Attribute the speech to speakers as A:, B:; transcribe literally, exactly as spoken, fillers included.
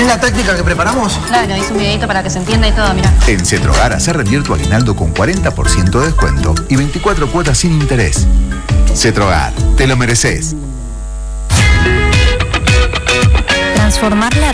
A: ¿Es la táctica que preparamos?
B: Claro, hice un videito para que se entienda y todo, mirá.
C: En Cetrogar, hacé rendir tu aguinaldo con cuarenta por ciento de descuento y veinticuatro cuotas sin interés. Cetrogar, te lo mereces.
D: Transformar la